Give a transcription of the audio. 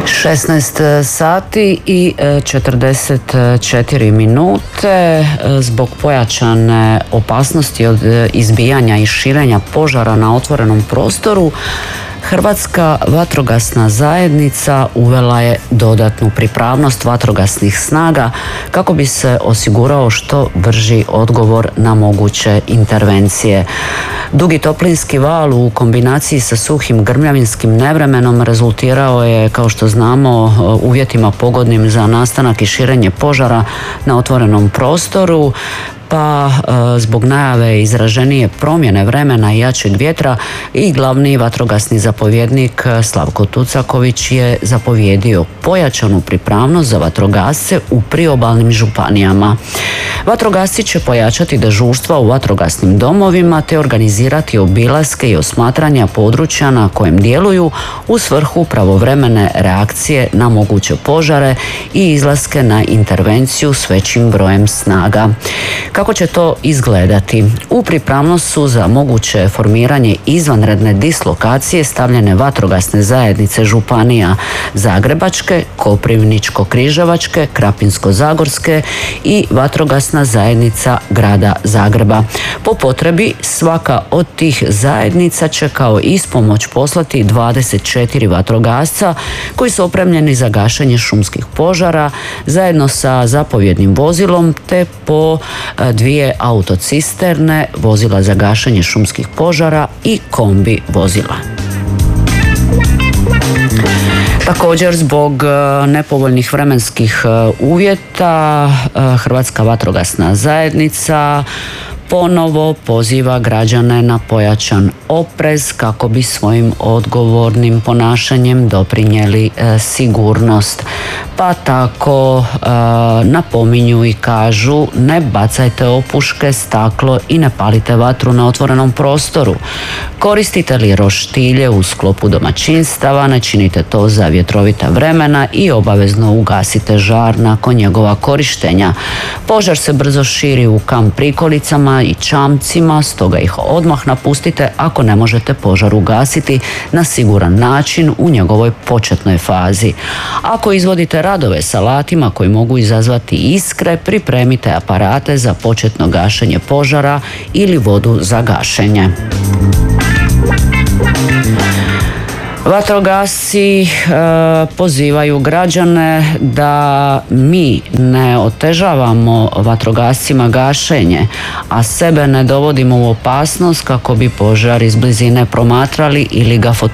16 sati i 44 minute. Zbog pojačane opasnosti od izbijanja i širenja požara na otvorenom prostoru, Hrvatska vatrogasna zajednica uvela je dodatnu pripravnost vatrogasnih snaga kako bi se osigurao što brži odgovor na moguće intervencije. Dugi toplinski val u kombinaciji sa suhim grmljavinskim nevremenom rezultirao je, kao što znamo, uvjetima pogodnim za nastanak i širenje požara na otvorenom prostoru. Pa zbog najave izraženije promjene vremena i jačeg vjetra i glavni vatrogasni zapovjednik Slavko Tucaković je zapovjedio pojačanu pripravnost za vatrogasce u priobalnim županijama. Vatrogasci će pojačati dežurstva u vatrogasnim domovima te organizirati obilaske i osmatranja područja na kojem djeluju u svrhu pravovremene reakcije na moguće požare i izlaske na intervenciju s većim brojem snaga. Kako će to izgledati? U pripravnost su za moguće formiranje izvanredne dislokacije stavljene vatrogasne zajednice županija Zagrebačke, Koprivničko-križevačke, Krapinsko-zagorske i vatrogasna zajednica grada Zagreba. Po potrebi svaka od tih zajednica će kao ispomoć poslati 24 vatrogasca koji su opremljeni za gašenje šumskih požara zajedno sa zapovjednim vozilom te po 2 autocisterne, vozila za gašenje šumskih požara i kombi vozila. Također, zbog nepovoljnih vremenskih uvjeta, Hrvatska vatrogasna zajednica ponovo poziva građane na pojačan oprez kako bi svojim odgovornim ponašanjem doprinijeli sigurnost. Pa tako napominju i kažu: ne bacajte opuške, staklo i ne palite vatru na otvorenom prostoru. Koristite li roštilje u sklopu domaćinstava, ne činite to za vjetrovita vremena i obavezno ugasite žar nakon njegova korištenja. Požar se brzo širi u kamp prikolicama i čamcima, stoga ih odmah napustite ako ne možete požar ugasiti na siguran način u njegovoj početnoj fazi. Ako izvodite radove sa alatima koji mogu izazvati iskre, pripremite aparate za početno gašenje požara ili vodu za gašenje. Vatrogasci pozivaju građane da mi ne otežavamo vatrogascima gašenje, a sebe ne dovodimo u opasnost kako bi požar iz blizine promatrali ili ga fotografirali